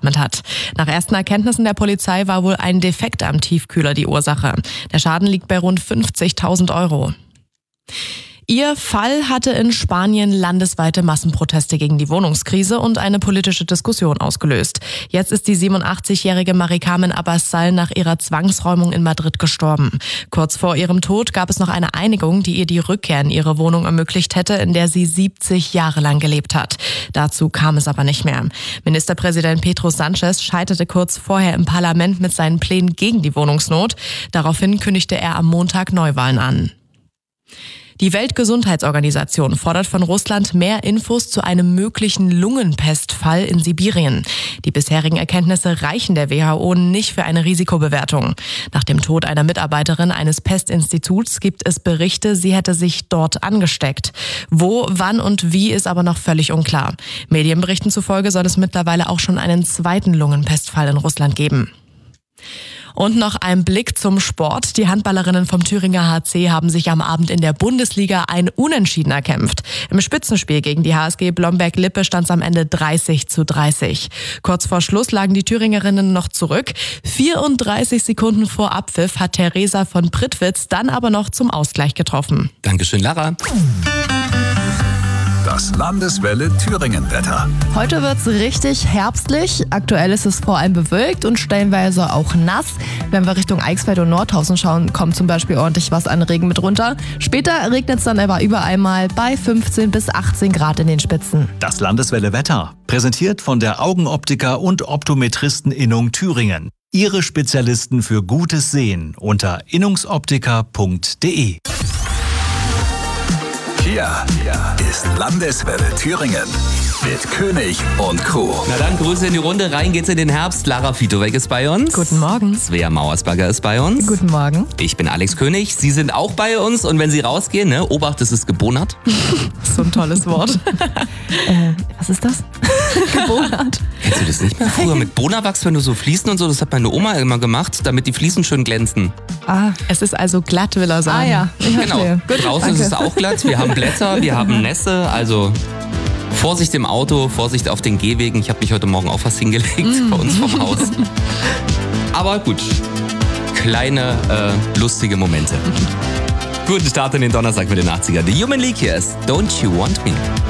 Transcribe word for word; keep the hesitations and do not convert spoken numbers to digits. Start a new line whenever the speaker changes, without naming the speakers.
eingeatmet hat. Nach ersten Erkenntnissen der Polizei war wohl ein Defekt am Tiefkühler die Ursache. Der Schaden liegt bei rund fünfzigtausend Euro. Ihr Fall hatte in Spanien landesweite Massenproteste gegen die Wohnungskrise und eine politische Diskussion ausgelöst. Jetzt ist die siebenundachtzigjährige Mari Carmen Abbasal nach ihrer Zwangsräumung in Madrid gestorben. Kurz vor ihrem Tod gab es noch eine Einigung, die ihr die Rückkehr in ihre Wohnung ermöglicht hätte, in der sie siebzig Jahre lang gelebt hat. Dazu kam es aber nicht mehr. Ministerpräsident Pedro Sánchez scheiterte kurz vorher im Parlament mit seinen Plänen gegen die Wohnungsnot. Daraufhin kündigte er am Montag Neuwahlen an. Die Weltgesundheitsorganisation fordert von Russland mehr Infos zu einem möglichen Lungenpestfall in Sibirien. Die bisherigen Erkenntnisse reichen der W H O nicht für eine Risikobewertung. Nach dem Tod einer Mitarbeiterin eines Pestinstituts gibt es Berichte, sie hätte sich dort angesteckt. Wo, wann und wie ist aber noch völlig unklar. Medienberichten zufolge soll es mittlerweile auch schon einen zweiten Lungenpestfall in Russland geben. Und noch ein Blick zum Sport. Die Handballerinnen vom Thüringer H C haben sich am Abend in der Bundesliga ein Unentschieden erkämpft. Im Spitzenspiel gegen die H S G Blomberg-Lippe stand es am Ende dreißig zu dreißig. Kurz vor Schluss lagen die Thüringerinnen noch zurück. vierunddreißig Sekunden vor Abpfiff hat Theresa von Prittwitz dann aber noch zum Ausgleich getroffen.
Dankeschön, Lara.
Das Landeswelle Thüringen-Wetter.
Heute wird's richtig herbstlich. Aktuell ist es vor allem bewölkt und stellenweise auch nass. Wenn wir Richtung Eichsfeld und Nordhausen schauen, kommt zum Beispiel ordentlich was an Regen mit runter. Später regnet es dann aber überall mal bei fünfzehn bis achtzehn Grad in den Spitzen.
Das Landeswelle Wetter. Präsentiert von der Augenoptiker und Optometristen-Innung Thüringen. Ihre Spezialisten für gutes Sehen unter innungsoptiker punkt de. Hier ist Landeswelle Thüringen mit König und Crew.
Na dann, Grüße in die Runde. Rein geht's in den Herbst. Lara Fitowek ist bei uns.
Guten Morgen.
Svea Mauersberger ist bei uns.
Guten Morgen.
Ich bin Alex König. Sie sind auch bei uns. Und wenn Sie rausgehen, ne, Obacht, es ist gebonert.
So ein tolles Wort.
äh, was ist das? Gebonert.
Kennst du das nicht mehr? Früher mit Bonawachs, wenn du so Fliesen und so, das hat meine Oma immer gemacht, damit die Fliesen schön glänzen.
Ah, es ist also glatt, will er sagen.
Ah ja, ich
Genau.
Gut,
Draußen
danke.
ist es auch glatt. Wir haben Blätter, wir haben Nässe, also Vorsicht im Auto, Vorsicht auf den Gehwegen. Ich habe mich heute Morgen auch was hingelegt mm. bei uns vom Haus. Aber gut, kleine, äh, lustige Momente. Guten Start in den Donnerstag mit den achtziger. The Human League hier ist Don't You Want Me.